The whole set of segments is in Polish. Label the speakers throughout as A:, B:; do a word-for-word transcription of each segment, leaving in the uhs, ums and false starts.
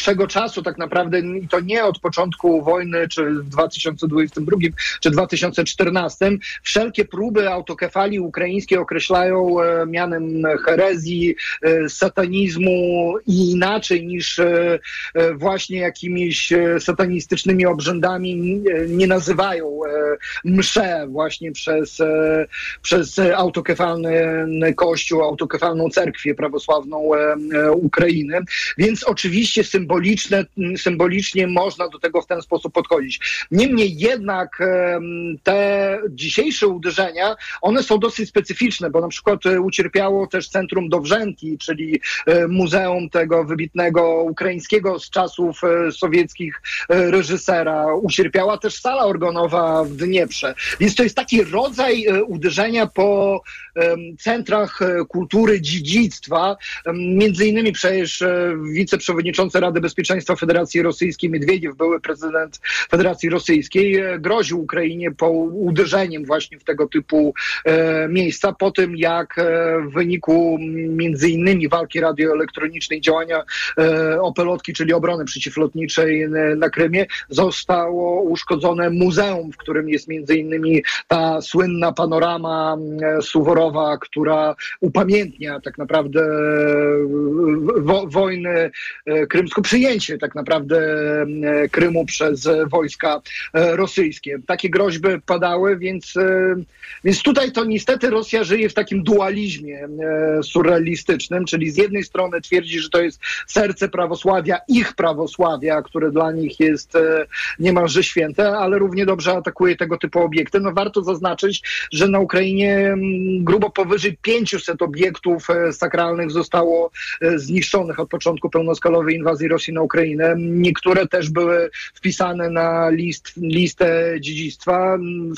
A: dłuższego czasu tak naprawdę, i to nie od początku wojny, czy w dwa tysiące dwudziestym drugim, czy dwa tysiące czternastym, wszelkie próby autokefalii ukraińskiej określają e, mianem herezji, e, satanizmu i inaczej niż e, e, właśnie jakimiś e, satanistycznymi obrzędami e, nie nazywają e, msze właśnie przez, e, przez autokefalny kościół, autokefalną cerkwię prawosławną e, e, Ukrainy. Więc oczywiście symboliczne, symbolicznie można do tego w ten sposób podchodzić. Niemniej jednak e, te dzisiejsze uderzenia, one są dosyć specyficzne, bo na przykład e, ucierpiało też Centrum Dowżenki, czyli e, muzeum tego wybitnego ukraińskiego z czasów e, sowieckich e, reżysera. Ucierpiała też sala organowa w Dnieprze. Więc to jest taki rodzaj e, uderzenia po e, centrach e, kultury, dziedzictwa. E, między innymi przecież e, wiceprzewodniczący Rady Bezpieczeństwa Federacji Rosyjskiej Miedwiediew, były prezydent Federacji Rosyjskiej, e, groził Ukrainie po uderzeniem właśnie w tego typu e, miejsca, po tym jak e, w wyniku między innymi walki radioelektronicznej, działania e, opelotki, czyli obrony przeciwlotniczej na Krymie, zostało uszkodzone muzeum, w którym jest między innymi ta słynna panorama e, Suworowa, która upamiętnia tak naprawdę wo, wojny e, krymską, przyjęcie tak naprawdę e, Krymu przez e, wojska e, rosyjskie. Takie groźby padały, więc, e, więc tutaj to niestety Rosja żyje w takim dualizmie e, surrealistycznym, czyli z jednej strony twierdzi, że to jest serce prawosławia, ich prawosławia, które dla nich jest e, niemalże święte, ale równie dobrze atakuje tego typu obiekty. No warto zaznaczyć, że na Ukrainie m, grubo powyżej pięćset obiektów e, sakralnych zostało e, zniszczonych od początku pełnoskalowej inwazji Rosji na Ukrainę. Niektóre też były wpisane na list, listę dziedzictwa.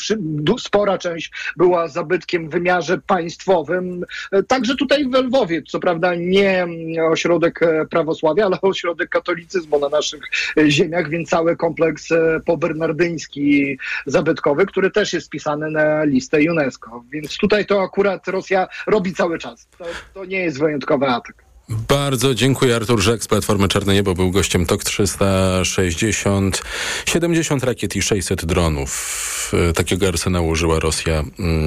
A: Spora część była zabytkiem w wymiarze państwowym. Także tutaj w Lwowie, co prawda nie ośrodek prawosławia, ale ośrodek katolicyzmu na naszych ziemiach, więc cały kompleks pobernardyński zabytkowy, który też jest wpisany na listę UNESCO. Więc tutaj to akurat Rosja robi cały czas. To, to nie jest wyjątkowy atak.
B: Bardzo dziękuję. Artur Rzek z Platformy Czarne Niebo był gościem Tok trzysta sześćdziesiąt. siedemdziesiąt rakiet i sześćset dronów. Takiego arsenału użyła Rosja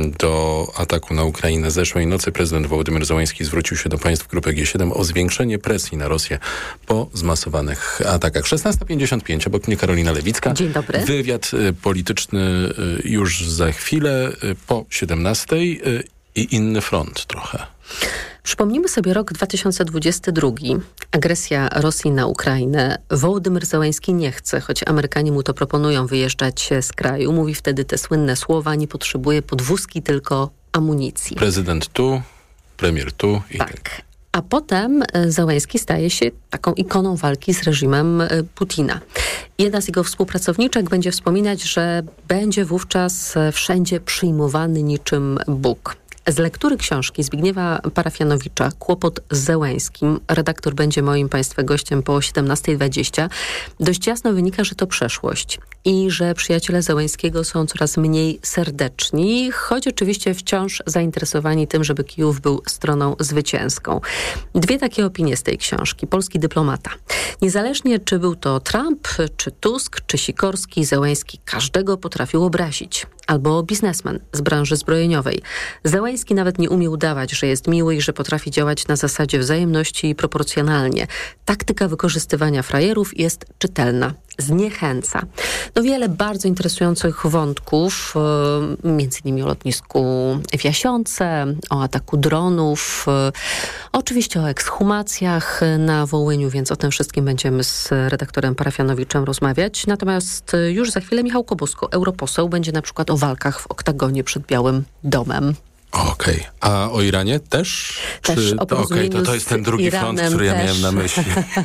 B: do ataku na Ukrainę zeszłej nocy. Prezydent Wołodymyr Zełański zwrócił się do państw grupy G siedem o zwiększenie presji na Rosję po zmasowanych atakach. szesnasta pięćdziesiąt pięć, obok mnie Karolina Lewicka.
C: Dzień dobry.
B: Wywiad polityczny już za chwilę po siedemnastej i inny front trochę.
C: Przypomnijmy sobie rok dwa tysiące dwudziesty drugi. Agresja Rosji na Ukrainę. Wołodymyr Zełański nie chce, choć Amerykanie mu to proponują, wyjeżdżać z kraju. Mówi wtedy te słynne słowa: nie potrzebuje podwózki, tylko amunicji.
B: Prezydent tu, premier tu. I
C: tak. A potem Zełański staje się taką ikoną walki z reżimem Putina. Jedna z jego współpracowniczek będzie wspominać, że będzie wówczas wszędzie przyjmowany niczym Bóg. Z lektury książki Zbigniewa Parafianowicza „Kłopot z Zełańskim”, redaktor będzie moim państwa gościem po siedemnasta dwadzieścia, dość jasno wynika, że to przeszłość i że przyjaciele Zełańskiego są coraz mniej serdeczni, choć oczywiście wciąż zainteresowani tym, żeby Kijów był stroną zwycięską. Dwie takie opinie z tej książki. Polski dyplomata. Niezależnie czy był to Trump, czy Tusk, czy Sikorski, Zełański każdego potrafił obrazić. Albo biznesmen z branży zbrojeniowej. Zełański nawet nie umie udawać, że jest miły i że potrafi działać na zasadzie wzajemności i proporcjonalnie. Taktyka wykorzystywania frajerów jest czytelna. Zniechęca. No wiele bardzo interesujących wątków, yy, między innymi o lotnisku w Jasiące, o ataku dronów, yy, oczywiście o ekshumacjach na Wołyniu, więc o tym wszystkim będziemy z redaktorem Parafianowiczem rozmawiać. Natomiast już za chwilę Michał Kobusko, europoseł, będzie na przykład o walkach w oktagonie przed Białym Domem.
B: Okej. Okay. A o Iranie też?
C: Też
B: Czy...
C: o porozumieniu
B: okay, to, to jest ten drugi
C: Iranem
B: front, który
C: też.
B: ja miałem na myśli.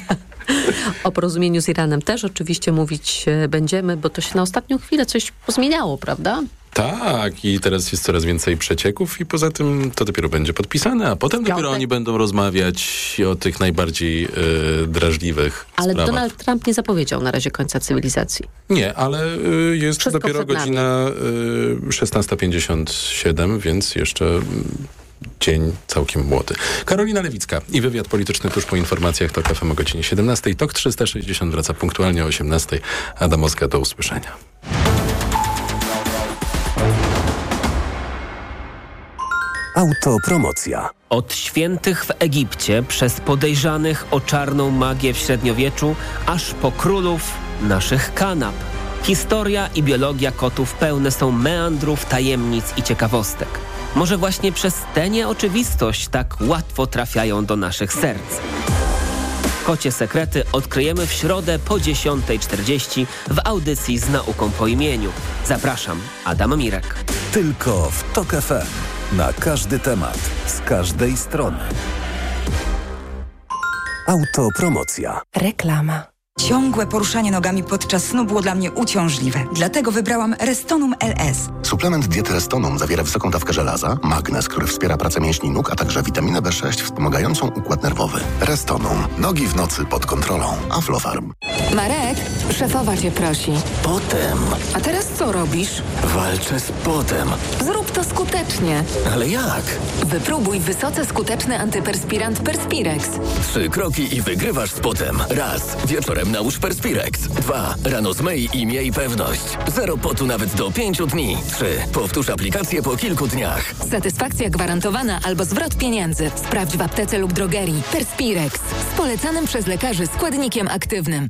C: O porozumieniu z Iranem też oczywiście mówić będziemy, bo to się na ostatnią chwilę coś pozmieniało, prawda?
B: Tak, i teraz jest coraz więcej przecieków i poza tym to dopiero będzie podpisane, a potem dopiero oni będą rozmawiać o tych najbardziej y, drażliwych
C: Ale
B: sprawach.
C: Donald Trump nie zapowiedział na razie końca cywilizacji.
B: Nie, ale y, jest
C: Wszystko
B: dopiero godzina y, szesnasta pięćdziesiąt siedem, więc jeszcze dzień całkiem młody. Karolina Lewicka i wywiad polityczny tuż po informacjach TOK F M o godzinie siedemnastej. TOK trzysta sześćdziesiąt wraca punktualnie o osiemnastej. Adam Oska, do usłyszenia.
D: Autopromocja.
E: Od świętych w Egipcie, przez podejrzanych o czarną magię w średniowieczu, aż po królów naszych kanap. Historia i biologia kotów pełne są meandrów, tajemnic i ciekawostek. Może właśnie przez tę nieoczywistość tak łatwo trafiają do naszych serc. Kocie sekrety odkryjemy w środę po dziesiątej czterdzieści w audycji z nauką po imieniu. Zapraszam, Adam Mirek.
D: Tylko w TOK F M. Na każdy temat, z każdej strony. Autopromocja.
F: Reklama. Ciągłe poruszanie nogami podczas snu było dla mnie uciążliwe. Dlatego wybrałam Restonum L S.
G: Suplement diety Restonum zawiera wysoką dawkę żelaza, magnez, który wspiera pracę mięśni nóg, a także witaminę B sześć wspomagającą układ nerwowy. Restonum. Nogi w nocy pod kontrolą. Aflofarm.
H: Marek, szefowa cię prosi.
I: Potem.
H: A teraz co robisz?
I: Walczę z potem.
H: Zrób to skutecznie.
I: Ale jak?
H: Wypróbuj wysoce skuteczny antyperspirant Perspirex.
I: Trzy kroki i wygrywasz z potem. Raz. Wieczorem nałóż Perspirex. Dwa. Rano zmyj i miej pewność. Zero potu nawet do pięciu dni. Trzy. Powtórz aplikację po kilku dniach.
H: Satysfakcja gwarantowana albo zwrot pieniędzy. Sprawdź w aptece lub drogerii. Perspirex. Z polecanym przez lekarzy składnikiem aktywnym.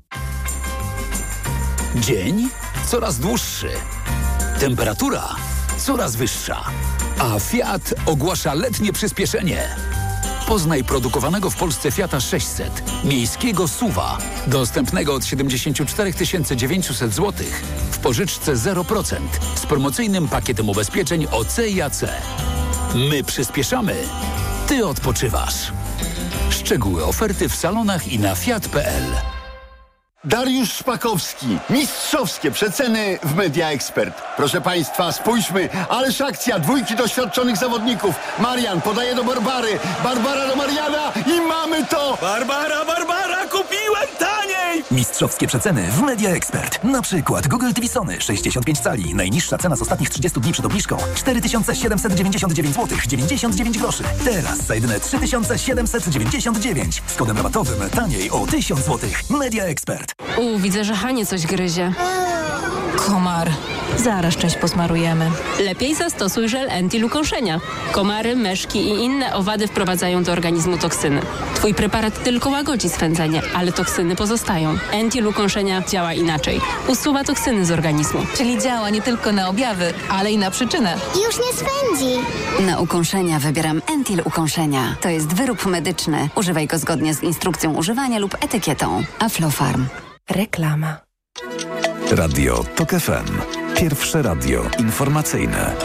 J: Dzień coraz dłuższy. Temperatura coraz wyższa. A Fiat ogłasza letnie przyspieszenie. Poznaj produkowanego w Polsce Fiata sześćset, miejskiego suwa, dostępnego od siedemdziesiąt cztery tysiące dziewięćset złotych w pożyczce zero procent z promocyjnym pakietem ubezpieczeń O C i A C. My przyspieszamy, ty odpoczywasz. Szczegóły oferty w salonach i na fiat kropka p l.
K: Dariusz Szpakowski. Mistrzowskie przeceny w Media Expert. Proszę Państwa, spójrzmy, ależ akcja, dwójki doświadczonych zawodników. Marian podaje do Barbary, Barbara do Mariana i mamy to!
J: Barbara, Barbara, kupiłem taniej!
D: Mistrzowskie przeceny w Media Expert. Na przykład Google T V Sony sześćdziesiąt pięć cali. Najniższa cena z ostatnich trzydziestu dni przed obniżką cztery tysiące siedemset dziewięćdziesiąt dziewięć złotych dziewięćdziesiąt dziewięć groszy. Teraz za jedyne trzy tysiące siedemset dziewięćdziesiąt dziewięć. Z kodem rabatowym taniej o tysiąc złotych. Media Expert.
L: U, widzę, że Hanie coś gryzie. Komar. Zaraz część posmarujemy. Lepiej zastosuj żel Entil ukąszenia. Komary, myszki i inne owady wprowadzają do organizmu toksyny. Twój preparat tylko łagodzi swędzenie, ale toksyny pozostają. Entil ukąszenia działa inaczej. Usuwa toksyny z organizmu.
M: Czyli działa nie tylko na objawy, ale i na przyczynę.
N: Już nie swędzi.
O: Na ukąszenia wybieram Entil ukąszenia. To jest wyrób medyczny. Używaj go zgodnie z instrukcją używania lub etykietą. Aflofarm.
F: Reklama.
D: Radio TOK F M. Pierwsze radio informacyjne.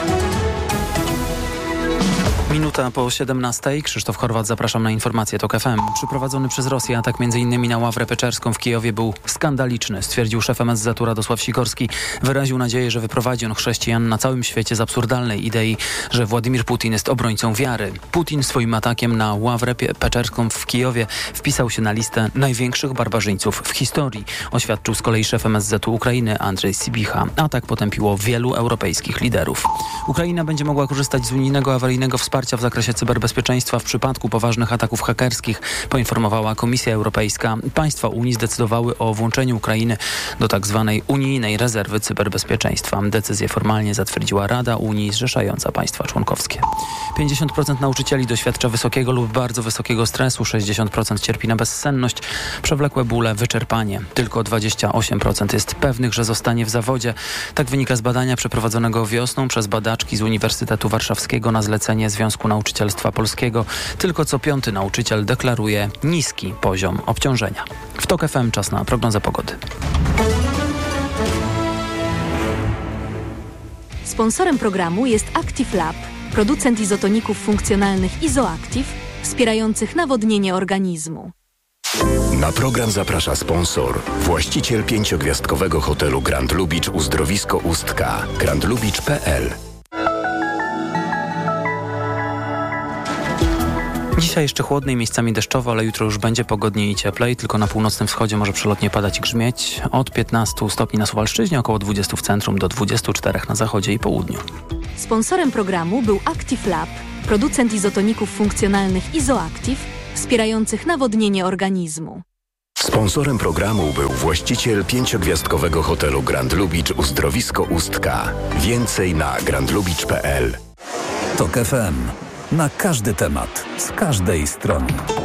P: Minuta po siedemnastej. Krzysztof Chorwat, zapraszam na informacje TOK F M. Przyprowadzony przez Rosję atak m.in. na Ławrę Peczerską w Kijowie był skandaliczny, stwierdził szef M S Z u Radosław Sikorski. Wyraził nadzieję, że wyprowadzi on chrześcijan na całym świecie z absurdalnej idei, że Władimir Putin jest obrońcą wiary. Putin swoim atakiem na Ławrę Peczerską w Kijowie wpisał się na listę największych barbarzyńców w historii, oświadczył z kolei szef M S Z u Ukrainy Andrzej Sybicha. Atak potępiło wielu europejskich liderów. Ukraina będzie mogła korzystać z unijnego awaryjnego wsparcia w zakresie cyberbezpieczeństwa w przypadku poważnych ataków hakerskich, poinformowała Komisja Europejska. Państwa Unii zdecydowały o włączeniu Ukrainy do tzw. unijnej rezerwy cyberbezpieczeństwa. Decyzję formalnie zatwierdziła Rada Unii zrzeszająca państwa członkowskie. pięćdziesiąt procent nauczycieli doświadcza wysokiego lub bardzo wysokiego stresu, sześćdziesiąt procent cierpi na bezsenność, przewlekłe bóle, wyczerpanie. Tylko dwadzieścia osiem procent jest pewnych, że zostanie w zawodzie. Tak wynika z badania przeprowadzonego wiosną przez badaczki z Uniwersytetu Warszawskiego na zlecenie Związku Nauczycielstwa Polskiego. Tylko co piąty nauczyciel deklaruje niski poziom obciążenia. W TOK F M czas na prognozę pogody.
Q: Sponsorem programu jest Active Lab, producent izotoników funkcjonalnych Izoactive, wspierających nawodnienie organizmu.
R: Na program zaprasza sponsor, właściciel pięciogwiazdkowego hotelu Grand Lubicz Uzdrowisko Ustka, grand lubicz kropka p l.
P: Dzisiaj jeszcze chłodno i miejscami deszczowo, ale jutro już będzie pogodniej i cieplej. Tylko na północnym wschodzie może przelotnie padać i grzmieć. Od piętnastu stopni na Suwalszczyźnie, około dwudziestu w centrum, do dwudziestu czterech na zachodzie i południu.
Q: Sponsorem programu był Active Lab, producent izotoników funkcjonalnych Izoactive, wspierających nawodnienie organizmu.
R: Sponsorem programu był właściciel pięciogwiazdkowego hotelu Grand Lubicz Uzdrowisko Ustka. Więcej na grand lubicz kropka p l.
N: Tok F M. Na każdy temat, z każdej strony.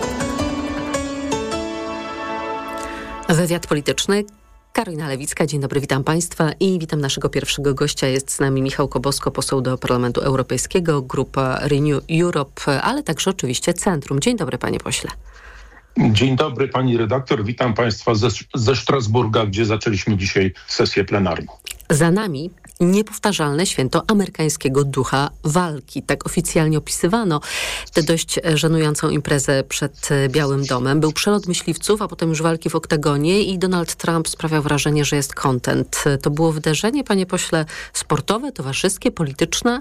C: Wywiad polityczny. Karolina Lewicka, dzień dobry, witam Państwa i witam naszego pierwszego gościa. Jest z nami Michał Kobosko, poseł do Parlamentu Europejskiego, grupa Renew Europe, ale także oczywiście Centrum. Dzień dobry, panie pośle.
S: Dzień dobry, pani redaktor. Witam Państwa ze, ze Strasburga, gdzie zaczęliśmy dzisiaj sesję plenarną.
C: Za nami niepowtarzalne święto amerykańskiego ducha walki. Tak oficjalnie opisywano tę dość żenującą imprezę przed Białym Domem. Był przelot myśliwców, a potem już walki w oktagonie i Donald Trump sprawiał wrażenie, że jest content. To było wydarzenie, panie pośle, sportowe, towarzyskie, polityczne?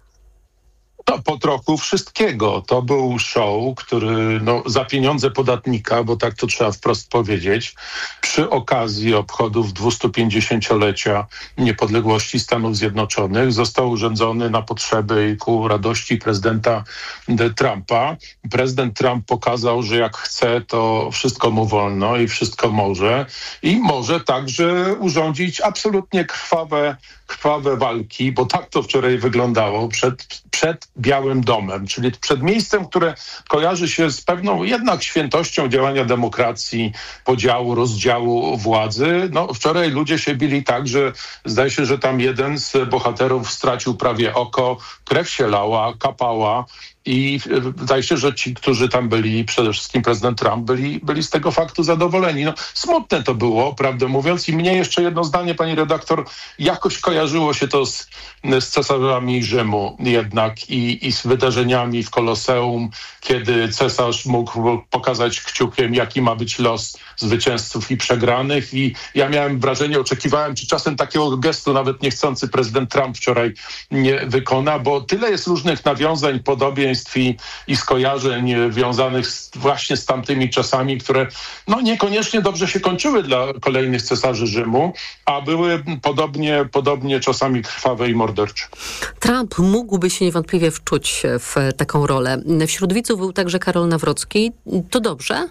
S: No, po trochu wszystkiego. To był show, który no, za pieniądze podatnika, bo tak to trzeba wprost powiedzieć, przy okazji obchodów dwustupięćdziesięciolecia niepodległości Stanów Zjednoczonych został urządzony na potrzeby i ku radości prezydenta Trumpa. Prezydent Trump pokazał, że jak chce, to wszystko mu wolno i wszystko może. I może także urządzić absolutnie krwawe krwawe walki, bo tak to wczoraj wyglądało przed, przed Białym Domem, czyli przed miejscem, które kojarzy się z pewną jednak świętością działania demokracji, podziału, rozdziału władzy. No, wczoraj ludzie się bili tak, że zdaje się, że tam jeden z bohaterów stracił prawie oko, krew się lała, kapała. I wydaje się, że ci, którzy tam byli, przede wszystkim prezydent Trump, byli, byli z tego faktu zadowoleni. No, smutne to było, prawdę mówiąc. I mnie jeszcze jedno zdanie, pani redaktor, jakoś kojarzyło się to z, z cesarzami Rzymu jednak i, i z wydarzeniami w Koloseum, kiedy cesarz mógł pokazać kciukiem, jaki ma być los zwycięzców i przegranych. I ja miałem wrażenie, oczekiwałem, czy czasem takiego gestu nawet niechcący prezydent Trump wczoraj nie wykona, bo tyle jest różnych nawiązań, podobieństw I, i skojarzeń wiązanych z, właśnie z tamtymi czasami, które no, niekoniecznie dobrze się kończyły dla kolejnych cesarzy Rzymu, a były podobnie, podobnie czasami krwawe i mordercze.
C: Trump mógłby się niewątpliwie wczuć w taką rolę. Wśród widzów był także Karol Nawrocki. To dobrze?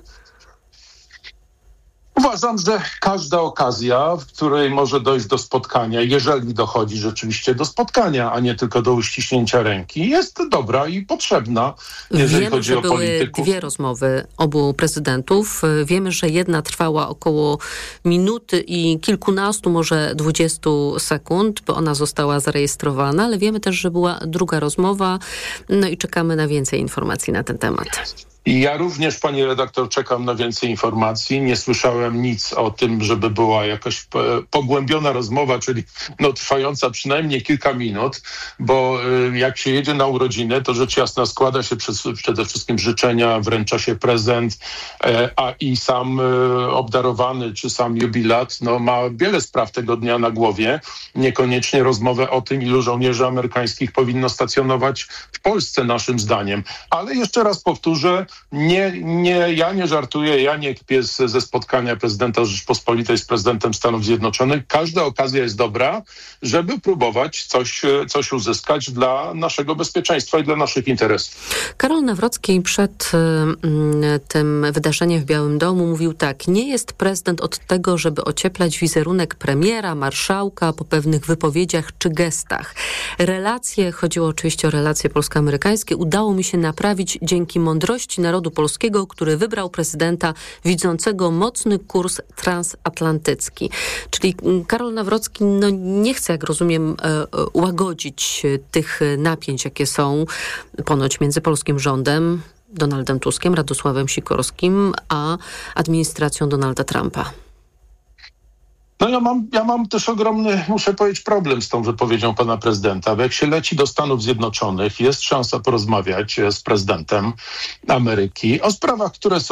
S: Uważam, że każda okazja, w której może dojść do spotkania, jeżeli dochodzi rzeczywiście do spotkania, a nie tylko do uściśnięcia ręki, jest dobra i potrzebna, jeżeli
C: Wiemy,
S: chodzi
C: że
S: o
C: były
S: polityków.
C: dwie rozmowy obu prezydentów. Wiemy, że jedna trwała około minuty i kilkunastu, może dwudziestu sekund, bo ona została zarejestrowana, ale wiemy też, że była druga rozmowa, no i czekamy na więcej informacji na ten temat.
S: I ja również, pani redaktor, czekam na więcej informacji. Nie słyszałem nic o tym, żeby była jakaś pogłębiona rozmowa, czyli no, trwająca przynajmniej kilka minut, bo y, jak się jedzie na urodziny, to rzecz jasna składa się przez, przede wszystkim życzenia, wręcza się prezent, e, a i sam y, obdarowany czy sam jubilat no, ma wiele spraw tego dnia na głowie. Niekoniecznie rozmowę o tym, ilu żołnierzy amerykańskich powinno stacjonować w Polsce, naszym zdaniem. Ale jeszcze raz powtórzę, Nie, nie, ja nie żartuję, ja nie kpię z, ze spotkania prezydenta Rzeczypospolitej z prezydentem Stanów Zjednoczonych. Każda okazja jest dobra, żeby próbować coś, coś uzyskać dla naszego bezpieczeństwa i dla naszych interesów.
C: Karol Nawrocki przed y, tym wydarzeniem w Białym Domu mówił tak: nie jest prezydent od tego, żeby ocieplać wizerunek premiera, marszałka po pewnych wypowiedziach czy gestach. Relacje, chodziło oczywiście o relacje polsko-amerykańskie, udało mi się naprawić dzięki mądrości narodu polskiego, który wybrał prezydenta widzącego mocny kurs transatlantycki. Czyli Karol Nawrocki no, nie chce, jak rozumiem, łagodzić tych napięć, jakie są ponoć między polskim rządem, Donaldem Tuskiem, Radosławem Sikorskim, a administracją Donalda Trumpa.
S: No ja mam, ja mam też ogromny, muszę powiedzieć, problem z tą wypowiedzią pana prezydenta, bo jak się leci do Stanów Zjednoczonych, jest szansa porozmawiać z prezydentem Ameryki o sprawach, które są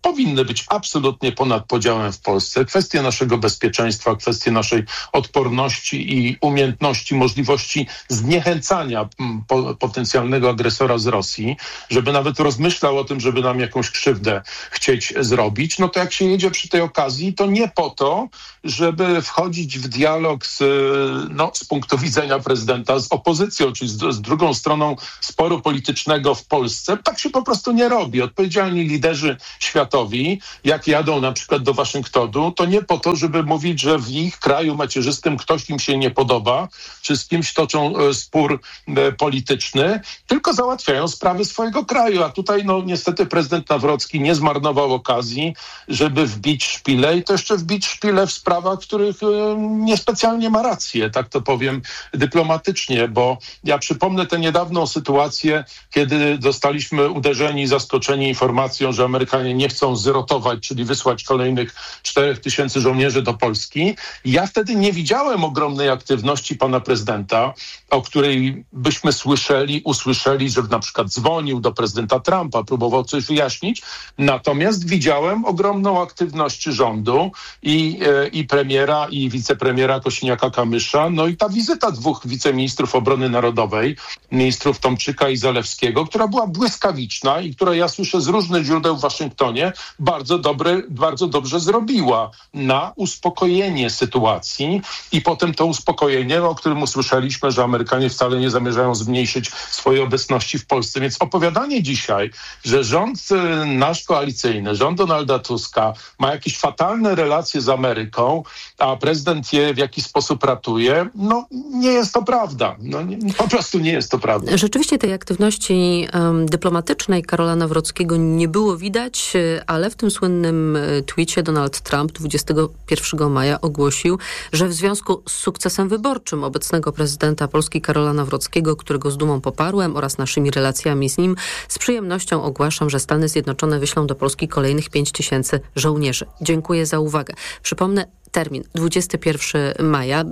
S: powinny być absolutnie ponad podziałem w Polsce. Kwestie naszego bezpieczeństwa, kwestie naszej odporności i umiejętności, możliwości zniechęcania po, potencjalnego agresora z Rosji, żeby nawet rozmyślał o tym, żeby nam jakąś krzywdę chcieć zrobić, no to jak się jedzie przy tej okazji, to nie po to, żeby wchodzić w dialog z, no, z punktu widzenia prezydenta z opozycją, czyli z, z drugą stroną sporu politycznego w Polsce. Tak się po prostu nie robi. Odpowiedzialni liderzy światowi, jak jadą na przykład do Waszyngtonu, to nie po to, żeby mówić, że w ich kraju macierzystym ktoś im się nie podoba, czy z kimś toczą e, spór e, polityczny, tylko załatwiają sprawy swojego kraju. A tutaj no niestety prezydent Nawrocki nie zmarnował okazji, żeby wbić szpilę i to jeszcze wbić szpilę w sprawach, w których e, niespecjalnie ma rację, tak to powiem dyplomatycznie, bo ja przypomnę tę niedawną sytuację, kiedy zostaliśmy uderzeni i zaskoczeni informacją, że Amerykanie nie chcą zrotować, czyli wysłać kolejnych czterech tysięcy żołnierzy do Polski. Ja wtedy nie widziałem ogromnej aktywności pana prezydenta, o której byśmy słyszeli, usłyszeli, że na przykład dzwonił do prezydenta Trumpa, próbował coś wyjaśnić. Natomiast widziałem ogromną aktywność rządu i, e, i premiera, i wicepremiera Kosiniaka-Kamysza. No i ta wizyta dwóch wiceministrów obrony narodowej, ministrów Tomczyka i Zalewskiego, która była błyskawiczna i która, ja słyszę z różnych źródeł w Waszyngtonie, bardzo, dobre, bardzo dobrze zrobiła na uspokojenie sytuacji i potem to uspokojenie, o którym usłyszeliśmy, że Amerykanie wcale nie zamierzają zmniejszyć swojej obecności w Polsce. Więc opowiadanie dzisiaj, że rząd nasz koalicyjny, rząd Donalda Tuska ma jakieś fatalne relacje z Ameryką, a prezydent je w jakiś sposób ratuje, no nie jest to prawda. No, nie, po prostu nie jest to prawda.
C: Rzeczywiście tej aktywności um, dyplomatycznej Karola Nawrockiego nie było widać, ale w tym słynnym tweetie Donald Trump dwudziestego pierwszego maja ogłosił, że w związku z sukcesem wyborczym obecnego prezydenta Polski Karola Nawrockiego, którego z dumą poparłem, oraz naszymi relacjami z nim, z przyjemnością ogłaszam, że Stany Zjednoczone wyślą do Polski kolejnych pięć tysięcy żołnierzy. Dziękuję za uwagę. Przypomnę termin, dwudziestego pierwszego maja.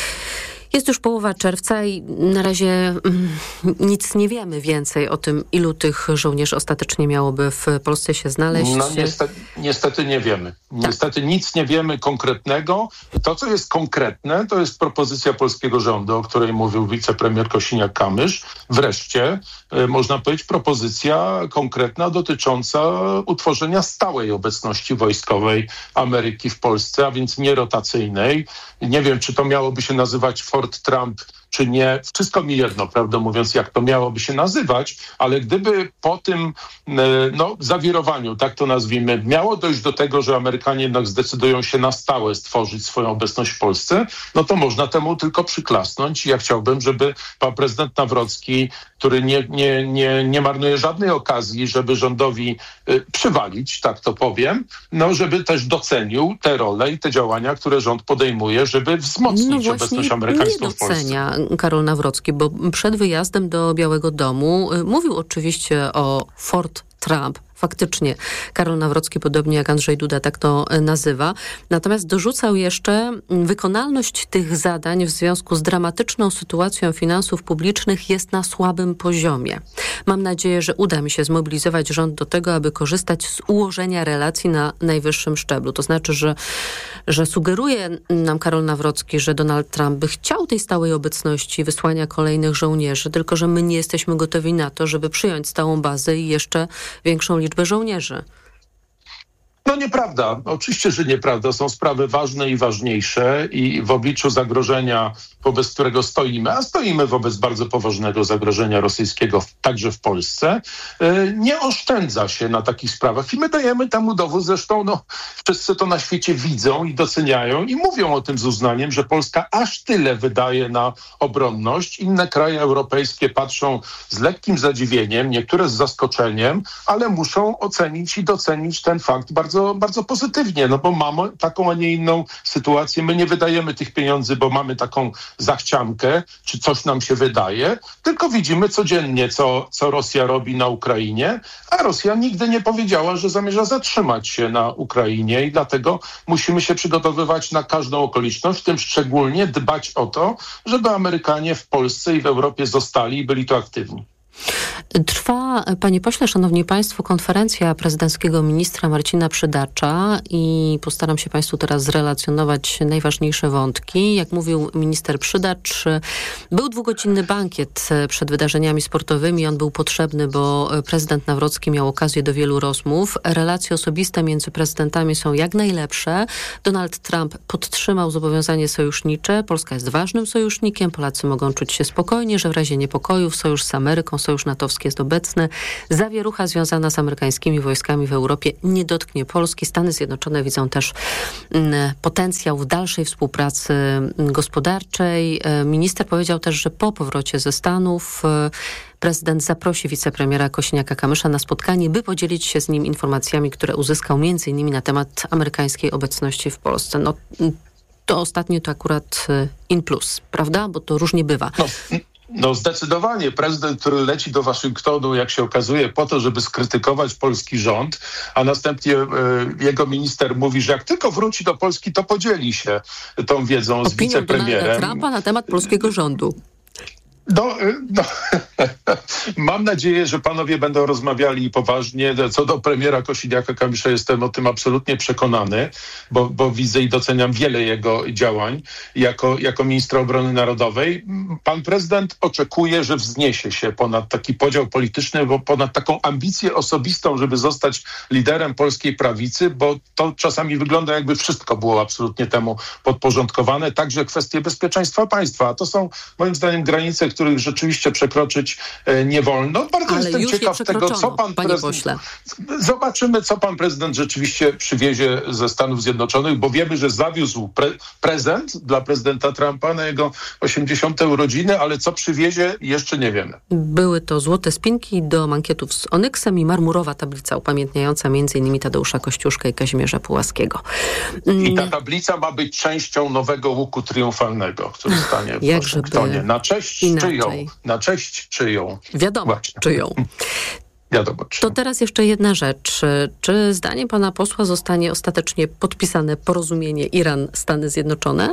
C: Jest już połowa czerwca i na razie mm, nic nie wiemy więcej o tym, ilu tych żołnierzy ostatecznie miałoby w Polsce się znaleźć.
S: No niestety, niestety nie wiemy. Niestety tak. Nic nie wiemy konkretnego. To, co jest konkretne, to jest propozycja polskiego rządu, o której mówił wicepremier Kosiniak-Kamysz. Wreszcie, y, można powiedzieć, propozycja konkretna dotycząca utworzenia stałej obecności wojskowej Ameryki w Polsce, a więc nie rotacyjnej. Nie wiem, czy to miałoby się nazywać Fort Trump, czy nie. Wszystko mi jedno, prawdę mówiąc, jak to miałoby się nazywać, ale gdyby po tym no, zawirowaniu, tak to nazwijmy, miało dojść do tego, że Amerykanie jednak zdecydują się na stałe stworzyć swoją obecność w Polsce, no to można temu tylko przyklasnąć. Ja chciałbym, żeby pan prezydent Nawrocki, który nie, nie, nie, nie marnuje żadnej okazji, żeby rządowi y, przywalić, tak to powiem, no żeby też docenił te role i te działania, które rząd podejmuje, żeby wzmocnić no obecność amerykańską w Polsce.
C: Karol Nawrocki, bo przed wyjazdem do Białego Domu mówił oczywiście o Fort Trump. Faktycznie Karol Nawrocki, podobnie jak Andrzej Duda, tak to nazywa. Natomiast dorzucał jeszcze, wykonalność tych zadań w związku z dramatyczną sytuacją finansów publicznych jest na słabym poziomie. Mam nadzieję, że uda mi się zmobilizować rząd do tego, aby korzystać z ułożenia relacji na najwyższym szczeblu. To znaczy, że, że sugeruje nam Karol Nawrocki, że Donald Trump by chciał tej stałej obecności, wysłania kolejnych żołnierzy, tylko że my nie jesteśmy gotowi na to, żeby przyjąć stałą bazę i jeszcze większą liczbę żołnierzy.
S: No nieprawda. Oczywiście, że nieprawda. Są sprawy ważne i ważniejsze i w obliczu zagrożenia, wobec którego stoimy, a stoimy wobec bardzo poważnego zagrożenia rosyjskiego, także w Polsce, nie oszczędza się na takich sprawach. I my dajemy temu dowód. Zresztą no, wszyscy to na świecie widzą i doceniają i mówią o tym z uznaniem, że Polska aż tyle wydaje na obronność. Inne kraje europejskie patrzą z lekkim zadziwieniem, niektóre z zaskoczeniem, ale muszą ocenić i docenić ten fakt bardzo Bardzo, bardzo pozytywnie, no bo mamy taką, a nie inną sytuację. My nie wydajemy tych pieniędzy, bo mamy taką zachciankę, czy coś nam się wydaje, tylko widzimy codziennie, co, co Rosja robi na Ukrainie, a Rosja nigdy nie powiedziała, że zamierza zatrzymać się na Ukrainie i dlatego musimy się przygotowywać na każdą okoliczność, w tym szczególnie dbać o to, żeby Amerykanie w Polsce i w Europie zostali i byli tu aktywni.
C: Trwa, panie pośle, szanowni państwo, konferencja prezydenckiego ministra Marcina Przydacza i postaram się państwu teraz zrelacjonować najważniejsze wątki. Jak mówił minister Przydacz, był dwugodzinny bankiet przed wydarzeniami sportowymi. On był potrzebny, bo prezydent Nawrocki miał okazję do wielu rozmów. Relacje osobiste między prezydentami są jak najlepsze. Donald Trump podtrzymał zobowiązanie sojusznicze. Polska jest ważnym sojusznikiem. Polacy mogą czuć się spokojnie, że w razie niepokojów sojusz z Ameryką, sojusz natowski jest obecny. Zawierucha związana z amerykańskimi wojskami w Europie nie dotknie Polski. Stany Zjednoczone widzą też mm, potencjał w dalszej współpracy gospodarczej. Minister powiedział też, że po powrocie ze Stanów prezydent zaprosi wicepremiera Kosiniaka-Kamysza na spotkanie, by podzielić się z nim informacjami, które uzyskał między innymi na temat amerykańskiej obecności w Polsce. No, to ostatnie to akurat in plus, prawda? Bo to różnie bywa.
S: No. No zdecydowanie. Prezydent, który leci do Waszyngtonu, jak się okazuje, po to, żeby skrytykować polski rząd, a następnie e, jego minister mówi, że jak tylko wróci do Polski, to podzieli się tą wiedzą z
C: Opinią
S: wicepremierem.
C: Donalda Trumpa na temat polskiego rządu.
S: No, no mam nadzieję, że panowie będą rozmawiali poważnie. Co do premiera Kosiniaka-Kamysza jestem o tym absolutnie przekonany, bo, bo widzę i doceniam wiele jego działań jako, jako ministra obrony narodowej. Pan prezydent oczekuje, że wzniesie się ponad taki podział polityczny, bo ponad taką ambicję osobistą, żeby zostać liderem polskiej prawicy, bo to czasami wygląda, jakby wszystko było absolutnie temu podporządkowane, także kwestie bezpieczeństwa państwa. A to są moim zdaniem granice, których rzeczywiście przekroczyć e, nie wolno. Bardzo
C: Ale
S: jestem ciekaw tego, co pan prezydent... Zobaczymy, co pan prezydent rzeczywiście przywiezie ze Stanów Zjednoczonych, bo wiemy, że zawiózł pre- prezent dla prezydenta Trumpa na jego osiemdziesiąte urodziny, ale co przywiezie, jeszcze nie wiemy.
C: Były to złote spinki do mankietów z onyksem i marmurowa tablica upamiętniająca między innymi Tadeusza Kościuszkę i Kazimierza Pułaskiego.
S: I ta tablica ma być częścią nowego łuku triumfalnego, który stanie w
C: Jak
S: Waszyngtonie. Na cześć
C: inaczej.
S: czyją? Na cześć czyją?
C: Wiadomo,
S: Właśnie.
C: czyją.
S: Wiadomo, czyją.
C: To teraz jeszcze jedna rzecz. Czy zdaniem pana posła zostanie ostatecznie podpisane porozumienie Iran-Stany Zjednoczone?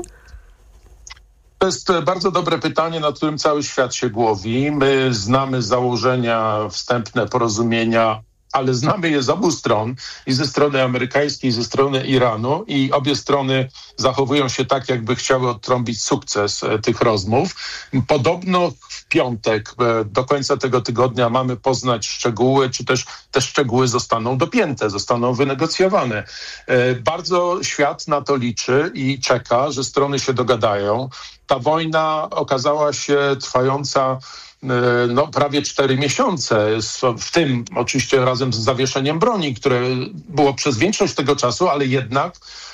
S: To jest bardzo dobre pytanie, nad którym cały świat się głowi. My znamy założenia wstępne porozumienia, ale znamy je z obu stron, i ze strony amerykańskiej, i ze strony Iranu, i obie strony zachowują się tak, jakby chciały odtrąbić sukces e, tych rozmów. Podobno w piątek, e, do końca tego tygodnia mamy poznać szczegóły, czy też te szczegóły zostaną dopięte, zostaną wynegocjowane. E, bardzo świat na to liczy i czeka, że strony się dogadają. Ta wojna okazała się trwająca no, prawie cztery miesiące, w tym oczywiście razem z zawieszeniem broni, które było przez większość tego czasu, ale jednak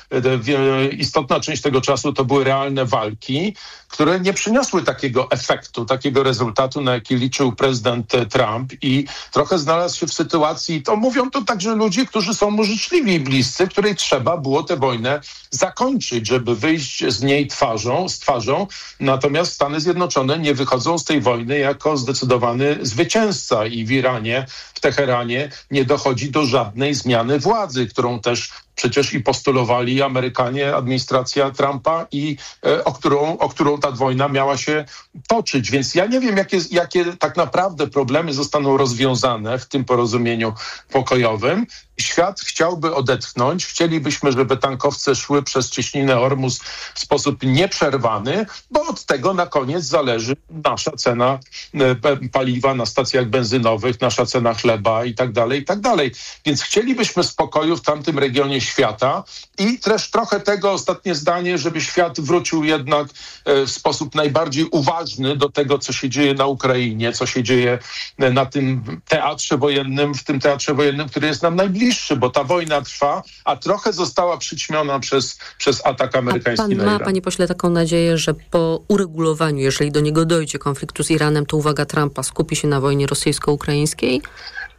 S: istotna część tego czasu to były realne walki, które nie przyniosły takiego efektu, takiego rezultatu, na jaki liczył prezydent Trump, i trochę znalazł się w sytuacji, to mówią to także ludzie, którzy są mu życzliwi i bliscy, której trzeba było tę wojnę zakończyć, żeby wyjść z niej twarzą, z twarzą. Natomiast Stany Zjednoczone nie wychodzą z tej wojny jako zdecydowany zwycięzca i w Iranie, w Teheranie nie dochodzi do żadnej zmiany władzy, którą też przecież i postulowali Amerykanie, administracja Trumpa, i e, o, którą, o którą ta wojna miała się toczyć. Więc ja nie wiem, jakie, jakie tak naprawdę problemy zostaną rozwiązane w tym porozumieniu pokojowym. Świat chciałby odetchnąć. Chcielibyśmy, żeby tankowce szły przez cieśninę Ormus w sposób nieprzerwany, bo od tego na koniec zależy nasza cena e, paliwa na stacjach benzynowych, nasza cena chleba i tak dalej, i tak dalej. Więc chcielibyśmy spokoju w tamtym regionie świata i też trochę tego, ostatnie zdanie, żeby świat wrócił jednak e, w sposób najbardziej uważny do tego, co się dzieje na Ukrainie, co się dzieje na tym teatrze wojennym, w tym teatrze wojennym, który jest nam najbliższy, bo ta wojna trwa, a trochę została przyćmiona przez, przez atak amerykański
C: a pan
S: na
C: ma,
S: Iran.
C: panie pośle, taką nadzieję, że po uregulowaniu, jeżeli do niego dojdzie, konfliktu z Iranem, to uwaga Trumpa skupi się na wojnie rosyjsko-ukraińskiej?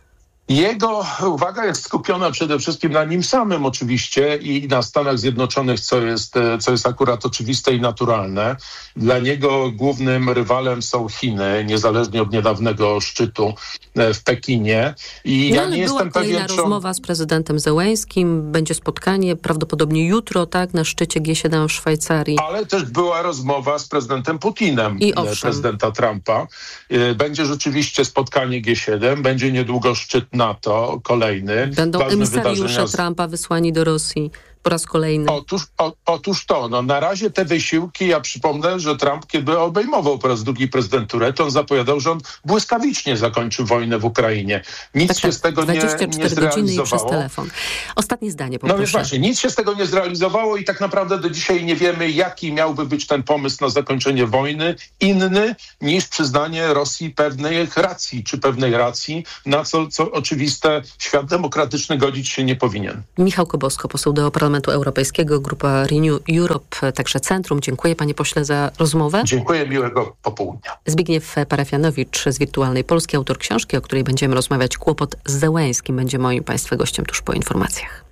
S: Jego uwaga jest skupiona przede wszystkim na nim samym oczywiście i na Stanach Zjednoczonych, co jest, co jest akurat oczywiste i naturalne. Dla niego głównym rywalem są Chiny, niezależnie od niedawnego szczytu w Pekinie. I
C: no,
S: ja
C: ale
S: nie
C: była
S: jestem
C: kolejna
S: pewien, czy on...
C: rozmowa z prezydentem Zełenskim, będzie spotkanie prawdopodobnie jutro, tak, na szczycie G siedem w Szwajcarii.
S: Ale też była rozmowa z prezydentem Putinem,
C: I owszem.
S: prezydenta Trumpa. Będzie rzeczywiście spotkanie G siedem, będzie niedługo szczyt NATO, kolejny.
C: Będą emisariusze Trumpa wysłani do Rosji po raz kolejny.
S: Otóż, o, otóż to, no na razie te wysiłki, ja przypomnę, że Trump, kiedy obejmował po raz drugi prezydenturę, to on zapowiadał, że on błyskawicznie zakończy wojnę w Ukrainie. Nic
C: tak,
S: się z tego nie, nie zrealizowało.
C: I przez telefon. Ostatnie zdanie poproszę.
S: No więc właśnie, nic się z tego nie zrealizowało i tak naprawdę do dzisiaj nie wiemy, jaki miałby być ten pomysł na zakończenie wojny, inny niż przyznanie Rosji pewnych racji, czy pewnej racji, na co, co oczywiste świat demokratyczny godzić się nie powinien.
C: Michał Kobosko, poseł do Parlamentu Europejskiego, grupa Renew Europe, także Centrum. Dziękuję panie pośle za rozmowę.
S: Dziękuję, miłego popołudnia.
C: Zbigniew Parafianowicz z Wirtualnej Polski, autor książki, o której będziemy rozmawiać, Kłopot z Zełenskim, będzie moim państwa gościem tuż po informacjach.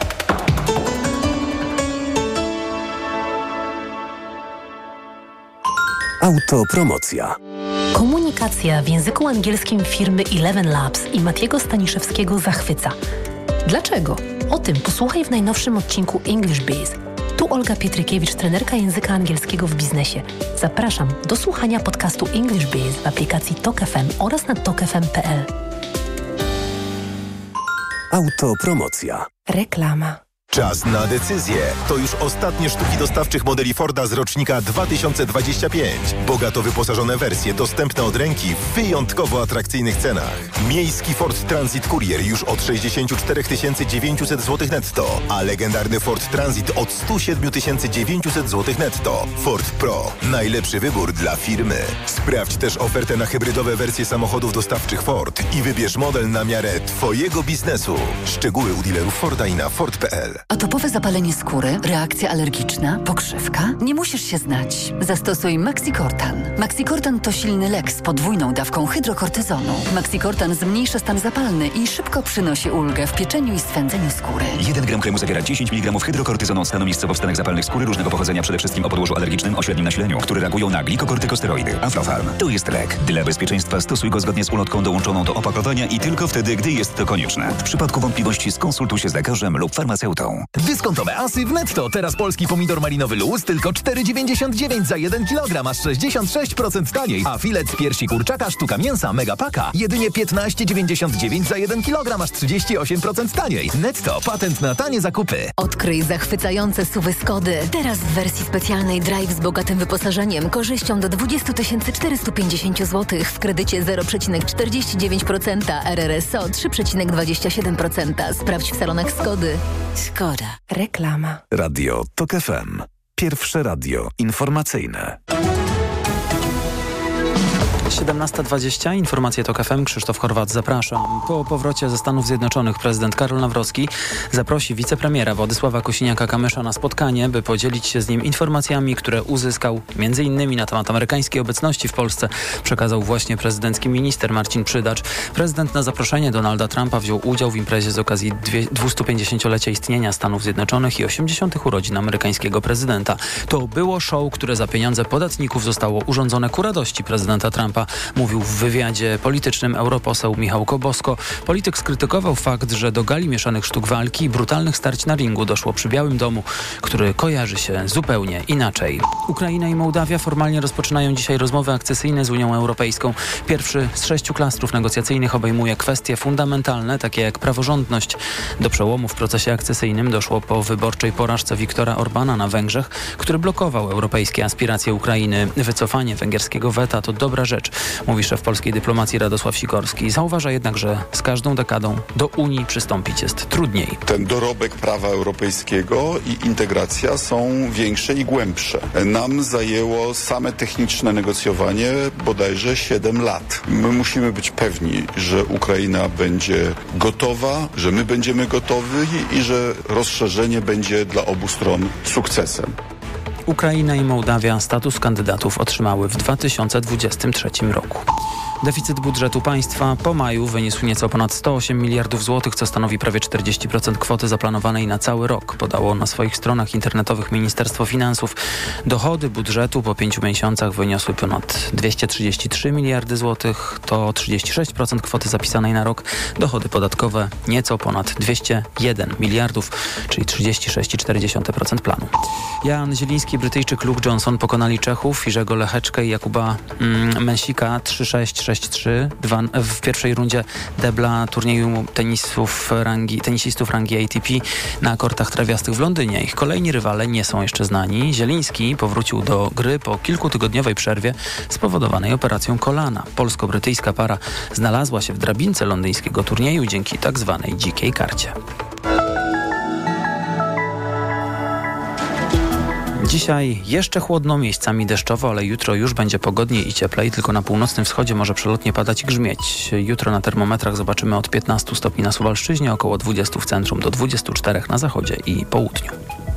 N: Autopromocja.
T: Komunikacja w języku angielskim firmy Eleven Labs i Matiego Staniszewskiego zachwyca. Dlaczego? O tym posłuchaj w najnowszym odcinku English Biz. Tu Olga Pietrykiewicz, trenerka języka angielskiego w biznesie. Zapraszam do słuchania podcastu English Biz w aplikacji Tok F M oraz na tok f m kropka p l.
N: Autopromocja.
T: Reklama.
U: Czas na decyzję. To już ostatnie sztuki dostawczych modeli Forda z rocznika dwa tysiące dwudziestego piątego. Bogato wyposażone wersje dostępne od ręki w wyjątkowo atrakcyjnych cenach. Miejski Ford Transit Courier już od sześćdziesiąt cztery tysiące dziewięćset złotych netto, a legendarny Ford Transit od sto siedem tysięcy dziewięćset złotych netto. Ford Pro. Najlepszy wybór dla firmy. Sprawdź też ofertę na hybrydowe wersje samochodów dostawczych Ford i wybierz model na miarę Twojego biznesu. Szczegóły u dealerów Forda i na ford kropka p l.
V: Atopowe zapalenie skóry, reakcja alergiczna, pokrzywka? Nie musisz się znać. Zastosuj Maxicortan. Maxicortan to silny lek z podwójną dawką hydrokortyzonu. Maxicortan zmniejsza stan zapalny i szybko przynosi ulgę w pieczeniu i swędzeniu skóry.
W: jeden gram kremu zawiera dziesięć miligramów hydrokortyzonu stanu miejscowo w stanach zapalnych skóry różnego pochodzenia, przede wszystkim o podłożu alergicznym o średnim nasileniu, które reagują na glikokortykosteroidy. Aflofarm. To jest lek. Dla bezpieczeństwa stosuj go zgodnie z ulotką dołączoną do opakowania i tylko wtedy, gdy jest to konieczne. W przypadku wątpliwości skonsultuj się z lekarzem lub farmaceutą.
X: Dyskontowe asy w Netto. Teraz polski pomidor malinowy luz tylko cztery dziewięćdziesiąt dziewięć za jeden kilogram, aż sześćdziesiąt sześć procent taniej. A filet z piersi kurczaka sztuka mięsa Megapaka jedynie piętnaście dziewięćdziesiąt dziewięć za jeden kilogram, aż trzydzieści osiem procent taniej. Netto. Patent na tanie zakupy.
T: Odkryj zachwycające S U V-y Skody. Teraz w wersji specjalnej Drive z bogatym wyposażeniem, korzyścią do dwadzieścia tysięcy czterysta pięćdziesiąt złotych w kredycie zero przecinek czterdzieści dziewięć procent, R R S O trzy przecinek dwadzieścia siedem procent. Sprawdź w salonach Skody. Skoda. Reklama.
N: Radio Tok F M. Pierwsze radio informacyjne.
P: siedemnasta dwadzieścia, informacje Tok F M, Krzysztof Horwat, zapraszam. Po powrocie ze Stanów Zjednoczonych prezydent Karol Nawrocki zaprosi wicepremiera Władysława Kosiniaka-Kamysza na spotkanie, by podzielić się z nim informacjami, które uzyskał między innymi na temat amerykańskiej obecności w Polsce, przekazał właśnie prezydencki minister Marcin Przydacz. Prezydent na zaproszenie Donalda Trumpa wziął udział w imprezie z okazji dwustupięćdziesięciolecia istnienia Stanów Zjednoczonych i osiemdziesiątych urodzin amerykańskiego prezydenta. To było show, które za pieniądze podatników zostało urządzone ku radości prezydenta Trumpa, mówił w wywiadzie politycznym europoseł Michał Kobosko. Polityk skrytykował fakt, że do gali mieszanych sztuk walki i brutalnych starć na ringu doszło przy Białym Domu, który kojarzy się zupełnie inaczej. Ukraina i Mołdawia formalnie rozpoczynają dzisiaj rozmowy akcesyjne z Unią Europejską. Pierwszy z sześciu klastrów negocjacyjnych obejmuje kwestie fundamentalne, takie jak praworządność. Do przełomu w procesie akcesyjnym doszło po wyborczej porażce Viktora Orbana na Węgrzech, który blokował europejskie aspiracje Ukrainy. Wycofanie węgierskiego weta to dobra rzecz, mówi szef polskiej dyplomacji Radosław Sikorski. Zauważa jednak, że z każdą dekadą do Unii przystąpić jest trudniej.
Y: Ten dorobek prawa europejskiego i integracja są większe i głębsze. Nam zajęło same techniczne negocjowanie bodajże siedem lat. My musimy być pewni, że Ukraina będzie gotowa, że my będziemy gotowi i że rozszerzenie będzie dla obu stron sukcesem.
P: Ukraina i Mołdawia status kandydatów otrzymały w dwa tysiące dwudziestym trzecim roku. Deficyt budżetu państwa po maju wyniósł nieco ponad sto osiem miliardów złotych, co stanowi prawie czterdzieści procent kwoty zaplanowanej na cały rok, podało na swoich stronach internetowych Ministerstwo Finansów. Dochody budżetu po pięciu miesiącach wyniosły ponad dwieście trzydzieści trzy miliardy złotych, to trzydzieści sześć procent kwoty zapisanej na rok. Dochody podatkowe nieco ponad dwieście jeden miliardów, czyli trzydzieści sześć przecinek cztery procent planu. Jan Zieliński, Brytyjczyk, Luke Johnson pokonali Czechów Jerzego Lecheczkę i Jakuba mm, Mensika trzy sześć, sześć trzy w pierwszej rundzie debla turnieju tenisów rangi, tenisistów rangi A T P na kortach trawiastych w Londynie. Ich kolejni rywale nie są jeszcze znani. Zieliński powrócił do gry po kilkutygodniowej przerwie spowodowanej operacją kolana. Polsko-brytyjska para znalazła się w drabince londyńskiego turnieju dzięki tak zwanej dzikiej karcie. Dzisiaj jeszcze chłodno, miejscami deszczowo, ale jutro już będzie pogodniej i cieplej. Tylko na północnym wschodzie może przelotnie padać i grzmieć. Jutro na termometrach zobaczymy od piętnastu stopni na Suwalszczyźnie, około dwudziestu w centrum, do dwudziestu czterech na zachodzie i południu.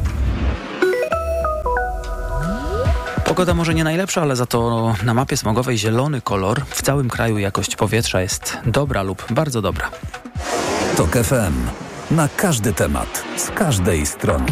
P: Pogoda może nie najlepsza, ale za to na mapie smogowej zielony kolor. W całym kraju jakość powietrza jest dobra lub bardzo dobra.
N: TOK F M. Na każdy temat, z każdej strony.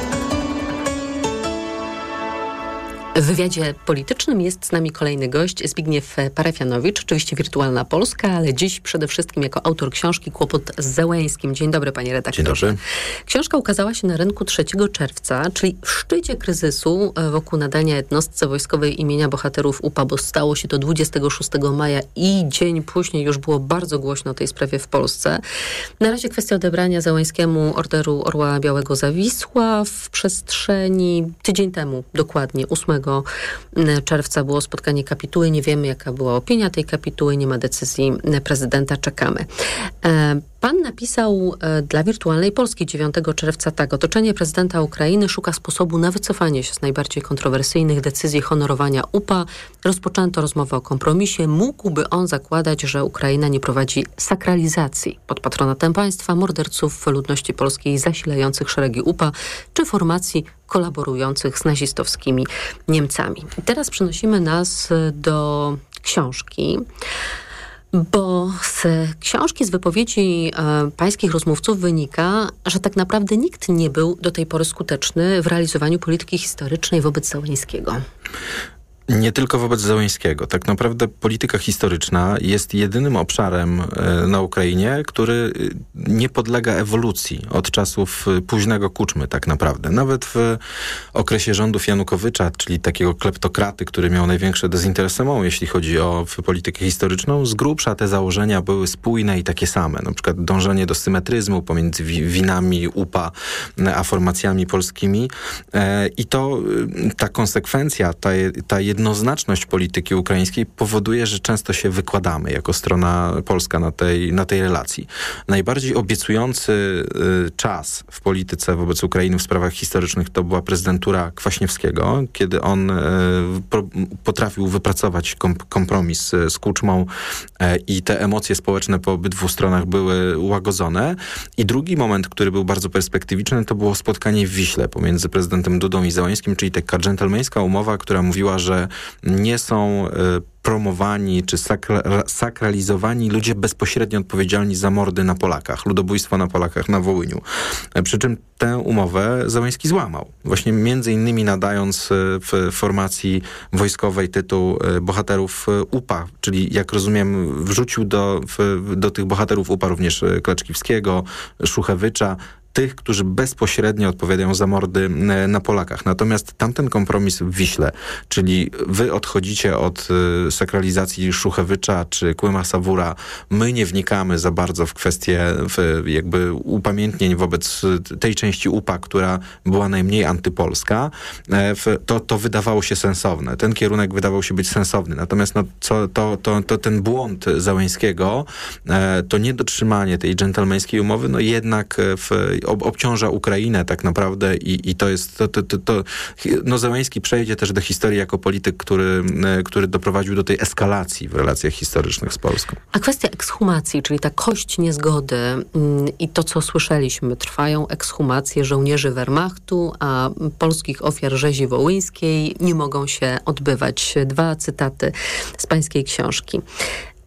C: W wywiadzie politycznym jest z nami kolejny gość, Zbigniew Parafianowicz, oczywiście Wirtualna Polska, ale dziś przede wszystkim jako autor książki Kłopot z Załęskim. Dzień dobry, panie redaktorze.
A: Dzień dobry.
C: Książka ukazała się na rynku trzeciego czerwca, czyli w szczycie kryzysu wokół nadania jednostce wojskowej imienia bohaterów U P A, bo stało się to dwudziestego szóstego maja i dzień później już było bardzo głośno o tej sprawie w Polsce. Na razie kwestia odebrania Załęskiemu Orderu Orła Białego zawisła w przestrzeni. Tydzień temu, dokładnie, ósmego czerwca było spotkanie kapituły. Nie wiemy, jaka była opinia tej kapituły. Nie ma decyzji prezydenta. Czekamy. Pan napisał dla Wirtualnej Polski dziewiątego czerwca tak. Otoczenie prezydenta Ukrainy szuka sposobu na wycofanie się z najbardziej kontrowersyjnych decyzji honorowania U P A. Rozpoczęto rozmowę o kompromisie. Mógłby on zakładać, że Ukraina nie prowadzi sakralizacji pod patronatem państwa morderców ludności polskiej zasilających szeregi U P A czy formacji kolaborujących z nazistowskimi Niemcami. I teraz przenosimy nas do książki, bo z książki, z wypowiedzi e, pańskich rozmówców wynika, że tak naprawdę nikt nie był do tej pory skuteczny w realizowaniu polityki historycznej wobec Załęskiego.
A: Nie tylko wobec Załęskiego. Tak naprawdę polityka historyczna jest jedynym obszarem na Ukrainie, który nie podlega ewolucji od czasów późnego Kuczmy tak naprawdę. Nawet w okresie rządów Janukowycza, czyli takiego kleptokraty, który miał największe dezinteresement, jeśli chodzi o politykę historyczną, z grubsza te założenia były spójne i takie same. Na przykład dążenie do symetryzmu pomiędzy winami U P A a formacjami polskimi. I to ta konsekwencja, ta, ta jednoznaczność polityki ukraińskiej powoduje, że często się wykładamy jako strona polska na tej, na tej relacji. Najbardziej obiecujący y, czas w polityce wobec Ukrainy w sprawach historycznych to była prezydentura Kwaśniewskiego, kiedy on y, pro, potrafił wypracować kom, kompromis y, z Kuczmą y, i te emocje społeczne po obydwu stronach były łagodzone. I drugi moment, który był bardzo perspektywiczny, to było spotkanie w Wiśle pomiędzy prezydentem Dudą i Załęskim, czyli taka dżentelmeńska umowa, która mówiła, że nie są y, promowani czy sakra- sakralizowani ludzie bezpośrednio odpowiedzialni za mordy na Polakach, ludobójstwo na Polakach na Wołyniu. Przy czym tę umowę Załęski złamał. Właśnie między innymi nadając w formacji wojskowej tytuł bohaterów U P A, czyli jak rozumiem wrzucił do, w, do tych bohaterów U P A również Klaczkiwskiego, Szuchewycza, tych, którzy bezpośrednio odpowiadają za mordy na Polakach. Natomiast tamten kompromis w Wiśle, czyli wy odchodzicie od y, sakralizacji Szuchewycza czy Kłyma Sawura, my nie wnikamy za bardzo w kwestie w, jakby upamiętnień wobec tej części U P A, która była najmniej antypolska, e, w, to, to wydawało się sensowne. Ten kierunek wydawał się być sensowny. Natomiast no, co, to, to, to ten błąd Załęskiego, e, to niedotrzymanie tej dżentelmeńskiej umowy, no jednak w Ob- obciąża Ukrainę tak naprawdę i, i to jest, to, to, to, to, no Załęski przejdzie też do historii jako polityk, który, który doprowadził do tej eskalacji w relacjach historycznych z Polską.
C: A kwestia ekshumacji, czyli ta kość niezgody mm, i to, co słyszeliśmy, trwają ekshumacje żołnierzy Wehrmachtu, a polskich ofiar rzezi wołyńskiej nie mogą się odbywać. Dwa cytaty z pańskiej książki.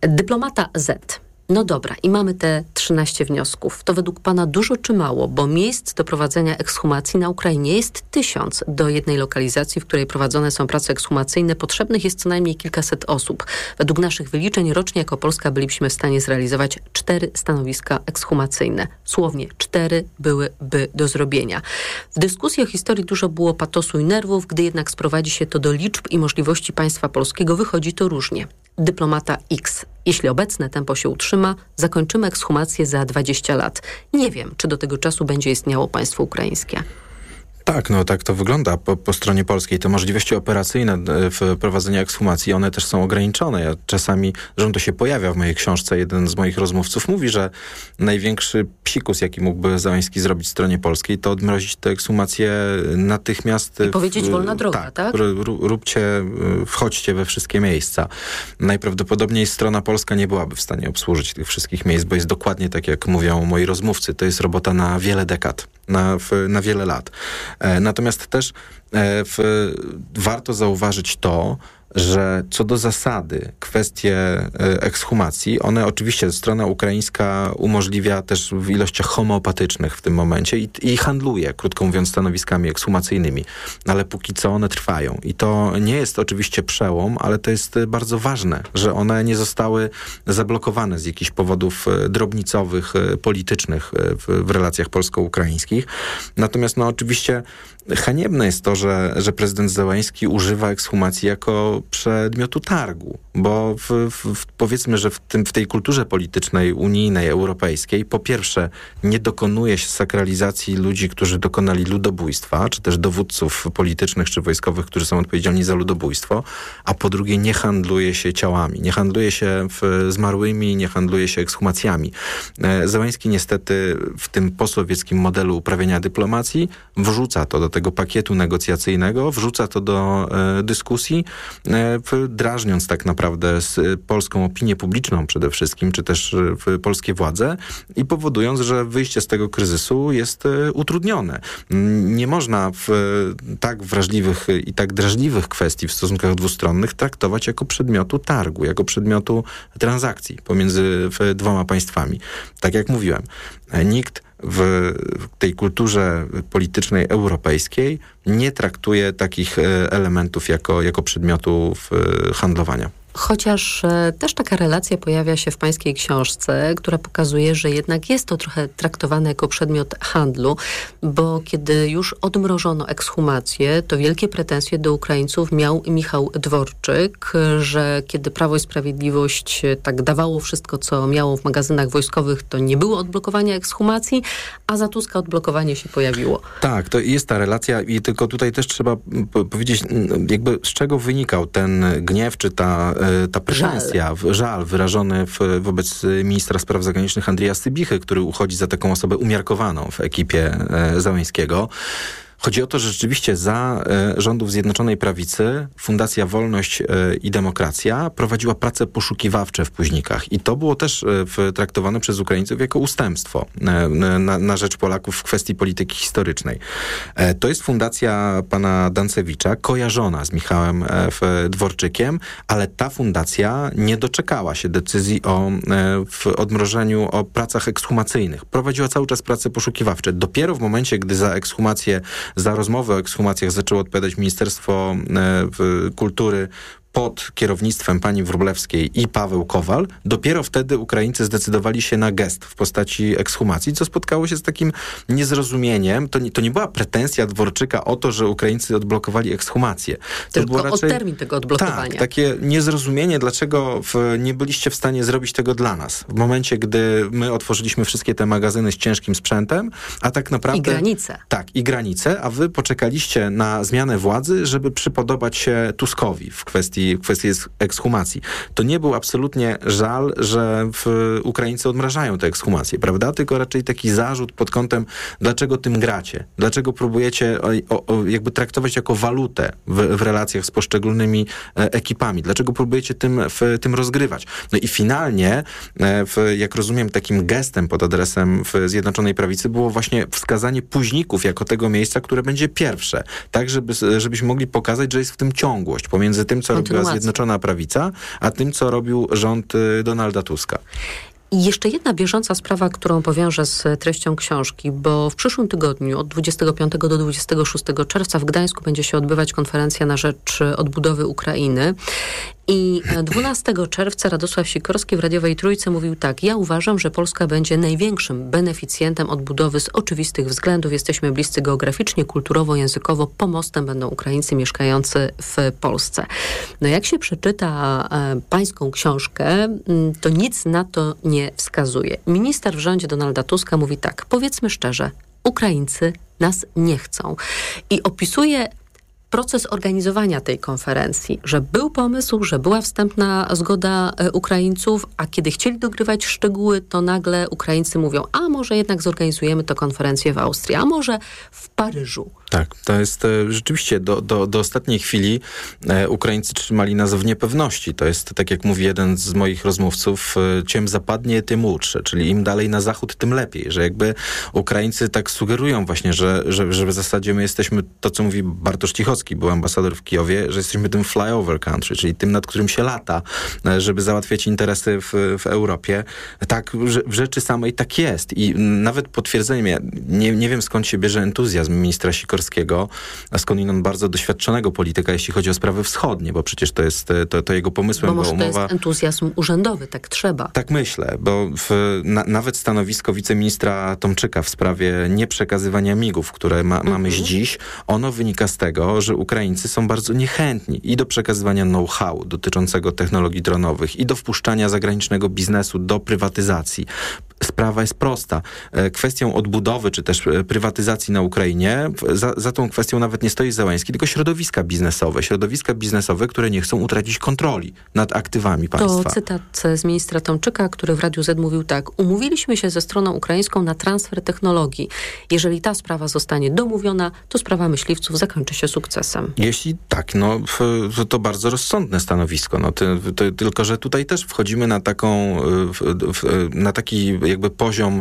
C: Dyplomata Z. No dobra, i mamy te trzynaście wniosków. To według pana dużo czy mało? Bo miejsc do prowadzenia ekshumacji na Ukrainie jest tysiąc. Do jednej lokalizacji, w której prowadzone są prace ekshumacyjne, potrzebnych jest co najmniej kilkaset osób. Według naszych wyliczeń rocznie jako Polska bylibyśmy w stanie zrealizować cztery stanowiska ekshumacyjne. Słownie cztery byłyby do zrobienia. W dyskusji o historii dużo było patosu i nerwów, gdy jednak sprowadzi się to do liczb i możliwości państwa polskiego, wychodzi to różnie. Dyplomata X. Jeśli obecne tempo się utrzyma, zakończymy ekshumację za dwadzieścia lat. Nie wiem, czy do tego czasu będzie istniało państwo ukraińskie.
A: Tak, no tak to wygląda po, po stronie polskiej. Te możliwości operacyjne w prowadzeniu ekshumacji, one też są ograniczone. Ja czasami, zresztą to się pojawia w mojej książce, jeden z moich rozmówców mówi, że największy psikus, jaki mógłby Załański zrobić stronie polskiej, to odmrozić te ekshumacje natychmiast.
C: I powiedzieć w, wolna droga, tak? tak?
A: Róbcie, wchodźcie we wszystkie miejsca. Najprawdopodobniej strona polska nie byłaby w stanie obsłużyć tych wszystkich miejsc, bo jest dokładnie tak, jak mówią moi rozmówcy. To jest robota na wiele dekad, na, w, na wiele lat. Natomiast też w, warto zauważyć to, że co do zasady kwestie ekshumacji, one oczywiście strona ukraińska umożliwia też w ilościach homeopatycznych w tym momencie i, i handluje, krótko mówiąc, stanowiskami ekshumacyjnymi, ale póki co one trwają. I to nie jest oczywiście przełom, ale to jest bardzo ważne, że one nie zostały zablokowane z jakichś powodów drobnicowych, politycznych w, w relacjach polsko-ukraińskich. Natomiast no oczywiście haniebne jest to, że, że prezydent Zełański używa ekshumacji jako przedmiotu targu, bo w, w, powiedzmy, że w, tym, w tej kulturze politycznej, unijnej, europejskiej, po pierwsze nie dokonuje się sakralizacji ludzi, którzy dokonali ludobójstwa, czy też dowódców politycznych czy wojskowych, którzy są odpowiedzialni za ludobójstwo, a po drugie nie handluje się ciałami, nie handluje się w, zmarłymi, nie handluje się ekshumacjami. Zełański niestety w tym posowieckim modelu uprawiania dyplomacji wrzuca to do tego pakietu negocjacyjnego, wrzuca to do e, dyskusji, e, drażniąc tak naprawdę z polską opinię publiczną przede wszystkim, czy też w polskie władze i powodując, że wyjście z tego kryzysu jest e, utrudnione. Nie można w tak wrażliwych i tak drażliwych kwestii w stosunkach dwustronnych traktować jako przedmiotu targu, jako przedmiotu transakcji pomiędzy dwoma państwami. Tak jak mówiłem, nikt w tej kulturze politycznej europejskiej nie traktuje takich elementów jako, jako przedmiotów handlowania.
C: Chociaż e, też taka relacja pojawia się w pańskiej książce, która pokazuje, że jednak jest to trochę traktowane jako przedmiot handlu, bo kiedy już odmrożono ekshumację, to wielkie pretensje do Ukraińców miał Michał Dworczyk, że kiedy Prawo i Sprawiedliwość tak dawało wszystko, co miało w magazynach wojskowych, to nie było odblokowania ekshumacji, a za Tuska odblokowanie się pojawiło.
A: Tak, to jest ta relacja i tylko tutaj też trzeba powiedzieć, jakby z czego wynikał ten gniew, czy ta ta pretensja, żal, żal wyrażony w, wobec ministra spraw zagranicznych Andrzeja Sybichy, który uchodzi za taką osobę umiarkowaną w ekipie e, Zełańskiego. Chodzi o to, że rzeczywiście za e, rządów Zjednoczonej Prawicy Fundacja Wolność e, i Demokracja prowadziła prace poszukiwawcze w Późnikach. I to było też e, w, traktowane przez Ukraińców jako ustępstwo e, na, na rzecz Polaków w kwestii polityki historycznej. E, to jest fundacja pana Dancewicza, kojarzona z Michałem e, Dworczykiem, ale ta fundacja nie doczekała się decyzji o e, w odmrożeniu, o pracach ekshumacyjnych. Prowadziła cały czas prace poszukiwawcze. Dopiero w momencie, gdy za ekshumację Za rozmowę o ekshumacjach zaczęło odpowiadać Ministerstwo e, Kultury pod kierownictwem pani Wróblewskiej i Paweł Kowal, dopiero wtedy Ukraińcy zdecydowali się na gest w postaci ekshumacji, co spotkało się z takim niezrozumieniem. To nie, to nie była pretensja Dworczyka o to, że Ukraińcy odblokowali ekshumację. To
C: Tylko
A: było raczej,
C: o termin tego odblokowania.
A: Tak, takie niezrozumienie, dlaczego w, nie byliście w stanie zrobić tego dla nas. W momencie, gdy my otworzyliśmy wszystkie te magazyny z ciężkim sprzętem, a tak naprawdę...
C: I granice.
A: Tak, i granice, a wy poczekaliście na zmianę władzy, żeby przypodobać się Tuskowi w kwestii w kwestii ekshumacji. To nie był absolutnie żal, że w Ukraińcy odmrażają te ekshumacje, prawda? Tylko raczej taki zarzut pod kątem, dlaczego tym gracie? Dlaczego próbujecie o, o, jakby traktować jako walutę w, w relacjach z poszczególnymi e, ekipami? Dlaczego próbujecie tym, w, tym rozgrywać? No i finalnie, e, w, jak rozumiem, takim gestem pod adresem w Zjednoczonej Prawicy było właśnie wskazanie Późników jako tego miejsca, które będzie pierwsze. Tak, żeby, żebyśmy mogli pokazać, że jest w tym ciągłość pomiędzy tym, co robią robiła Zjednoczona Prawica, a tym, co robił rząd Donalda Tuska.
C: I jeszcze jedna bieżąca sprawa, którą powiążę z treścią książki, bo w przyszłym tygodniu od dwudziestego piątego do dwudziestego szóstego czerwca w Gdańsku będzie się odbywać konferencja na rzecz odbudowy Ukrainy. I dwunastego czerwca Radosław Sikorski w radiowej Trójce mówił tak: ja uważam, że Polska będzie największym beneficjentem odbudowy z oczywistych względów. Jesteśmy bliscy geograficznie, kulturowo, językowo. Pomostem będą Ukraińcy mieszkający w Polsce. No jak się przeczyta e, pańską książkę, to nic na to nie wskazuje. Minister w rządzie Donalda Tuska mówi tak: powiedzmy szczerze, Ukraińcy nas nie chcą. I opisuje proces organizowania tej konferencji, że był pomysł, że była wstępna zgoda Ukraińców, a kiedy chcieli dogrywać szczegóły, to nagle Ukraińcy mówią, a może jednak zorganizujemy tę konferencję w Austrii, a może w Paryżu.
A: Tak, to jest e, rzeczywiście do, do, do ostatniej chwili e, Ukraińcy trzymali nas w niepewności. To jest, tak jak mówi jeden z moich rozmówców, e, ciem zapadnie, tym łódź, czyli im dalej na zachód, tym lepiej, że jakby Ukraińcy tak sugerują właśnie, że, że, że w zasadzie my jesteśmy, to co mówi Bartosz Cichocki, był ambasador w Kijowie, że jesteśmy tym flyover country, czyli tym, nad którym się lata, e, żeby załatwiać interesy w, w Europie. Tak, że, w rzeczy samej tak jest i nawet potwierdzeniem, ja nie, nie wiem skąd się bierze entuzjazm ministra Sikorskiego, a skądinąd bardzo doświadczonego polityka, jeśli chodzi o sprawy wschodnie, bo przecież to jest to, to jego pomysłem.
C: Bo może
A: umowa...
C: to jest entuzjazm urzędowy, tak trzeba.
A: Tak myślę, bo w, na, nawet stanowisko wiceministra Tomczyka w sprawie nieprzekazywania migów, które ma, mhm. mamy dziś, ono wynika z tego, że Ukraińcy są bardzo niechętni i do przekazywania know-how dotyczącego technologii dronowych, i do wpuszczania zagranicznego biznesu do prywatyzacji. Sprawa jest prosta. Kwestią odbudowy, czy też prywatyzacji na Ukrainie, za, za tą kwestią nawet nie stoi Zełenski, tylko środowiska biznesowe. Środowiska biznesowe, które nie chcą utracić kontroli nad aktywami państwa.
C: To cytat z ministra Tomczyka, który w Radiu Z mówił tak: umówiliśmy się ze stroną ukraińską na transfer technologii. Jeżeli ta sprawa zostanie domówiona, to sprawa myśliwców zakończy się sukcesem.
A: Jeśli tak, no to bardzo rozsądne stanowisko. No, to, to, tylko, że tutaj też wchodzimy na taką, na taki jakby poziom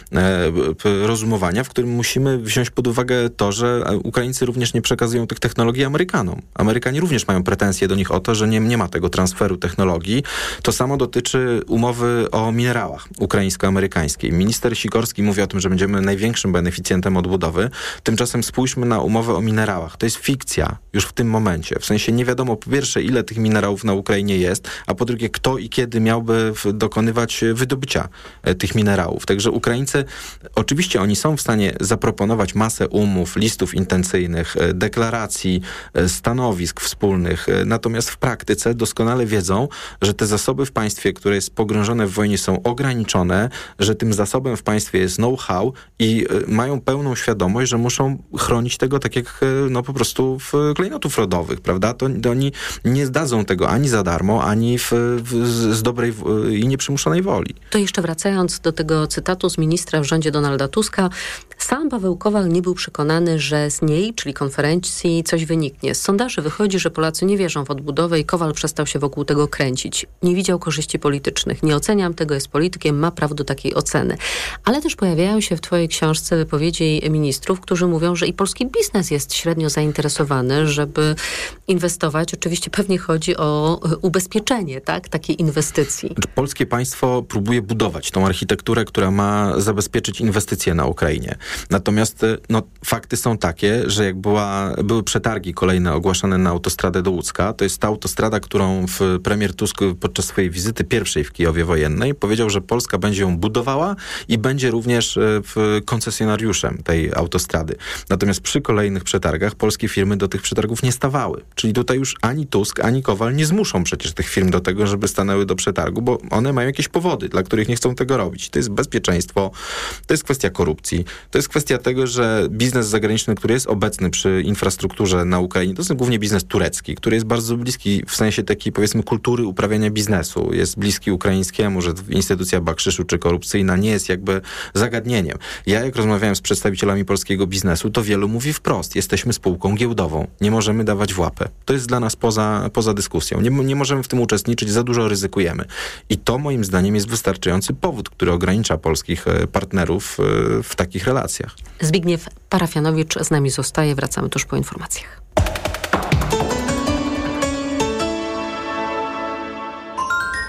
A: e, rozumowania, w którym musimy wziąć pod uwagę to, że Ukraińcy również nie przekazują tych technologii Amerykanom. Amerykanie również mają pretensje do nich o to, że nie, nie ma tego transferu technologii. To samo dotyczy umowy o minerałach ukraińsko-amerykańskiej. Minister Sikorski mówi o tym, że będziemy największym beneficjentem odbudowy. Tymczasem spójrzmy na umowę o minerałach. To jest fikcja już w tym momencie. W sensie nie wiadomo po pierwsze, ile tych minerałów na Ukrainie jest, a po drugie, kto i kiedy miałby dokonywać wydobycia tych minerałów. Także Ukraińcy, oczywiście oni są w stanie zaproponować masę umów, listów intencyjnych, deklaracji, stanowisk wspólnych, natomiast w praktyce doskonale wiedzą, że te zasoby w państwie, które jest pogrążone w wojnie, są ograniczone, że tym zasobem w państwie jest know-how i mają pełną świadomość, że muszą chronić tego tak jak no po prostu w klejnotów rodowych, prawda? To, to oni nie zdadzą tego ani za darmo, ani w, w, z dobrej i nieprzymuszonej woli.
C: To jeszcze wracając do tego cytatu z ministra w rządzie Donalda Tuska, sam Paweł Kowal nie był przekonany, że z niej, czyli konferencji, coś wyniknie. Z sondaży wychodzi, że Polacy nie wierzą w odbudowę i Kowal przestał się wokół tego kręcić. Nie widział korzyści politycznych. Nie oceniam tego, jest politykiem, ma prawo do takiej oceny. Ale też pojawiają się w twojej książce wypowiedzi ministrów, którzy mówią, że i polski biznes jest średnio zainteresowany, żeby inwestować. Oczywiście pewnie chodzi o ubezpieczenie, tak, takiej inwestycji.
A: Polskie państwo próbuje budować tą architekturę, która ma zabezpieczyć inwestycje na Ukrainie. Natomiast no, fakty są takie, że jak była, były przetargi kolejne ogłaszane na autostradę do Łódzka, to jest ta autostrada, którą w premier Tusk podczas swojej wizyty pierwszej w Kijowie wojennej powiedział, że Polska będzie ją budowała i będzie również w koncesjonariuszem tej autostrady. Natomiast przy kolejnych przetargach polskie firmy do tych przetargów nie stawały. Czyli tutaj już ani Tusk, ani Kowal nie zmuszą przecież tych firm do tego, żeby stanęły do przetargu, bo one mają jakieś powody, dla których nie chcą tego robić. To jest bezpieczeństwo, to jest kwestia korupcji, to jest kwestia tego, że biznes zagraniczny, który jest obecny przy infrastrukturze na Ukrainie, to jest głównie biznes turecki, który jest bardzo bliski w sensie takiej, powiedzmy, kultury uprawiania biznesu. Jest bliski ukraińskiemu, że instytucja bakrzyszu czy korupcyjna nie jest jakby zagadnieniem. Ja jak rozmawiałem z przedstawicielami polskiego biznesu, to wielu mówi wprost, jesteśmy spółką giełdową, nie możemy dawać w łapę. To jest dla nas poza, poza dyskusją. Nie, nie możemy w tym uczestniczyć, za dużo ryzykujemy. I to moim zdaniem jest wystarczający powód, który ogranicza polskich partnerów w takich relacjach.
C: Zbigniew Parafianowicz z nami zostaje. Wracamy tuż po informacjach.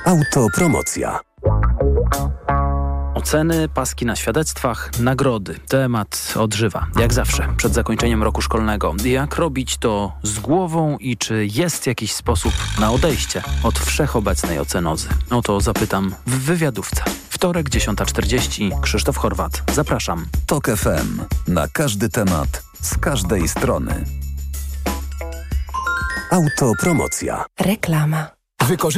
N: Autopromocja.
P: Oceny, paski na świadectwach, nagrody. Temat odżywa, jak zawsze, przed zakończeniem roku szkolnego. Jak robić to z głową i czy jest jakiś sposób na odejście od wszechobecnej ocenozy? O to zapytam w wywiadówce. Wtorek, dziesiąta czterdzieści, Krzysztof Horwat. Zapraszam.
N: Tok F M. Na każdy temat, z każdej strony. Autopromocja.
B: Reklama.